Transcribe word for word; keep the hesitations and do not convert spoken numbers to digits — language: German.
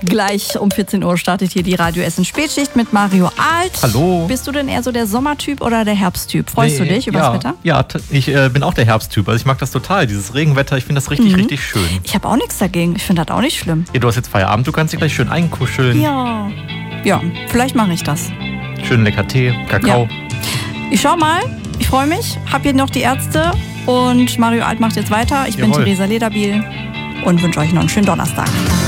Gleich um vierzehn Uhr startet hier die Radio Essen Spätschicht mit Mario Alt. Hallo. Bist du denn eher so der Sommertyp oder der Herbsttyp? Freust nee, du dich über ja, das Wetter? Ja, ich äh, bin auch der Herbsttyp. Also ich mag das total, dieses Regenwetter. Ich finde das richtig, mhm. richtig schön. Ich habe auch nichts dagegen. Ich finde das auch nicht schlimm. Ja, du hast jetzt Feierabend, du kannst dich gleich schön einkuscheln. Ja, ja, vielleicht mache ich das. Schön lecker Tee, Kakao. Ja. Ich schau mal, ich freue mich. Hab hier noch die Ärzte und Mario Alt macht jetzt weiter. Ich Jawohl. bin Theresa Lederbiel und wünsche euch noch einen schönen Donnerstag.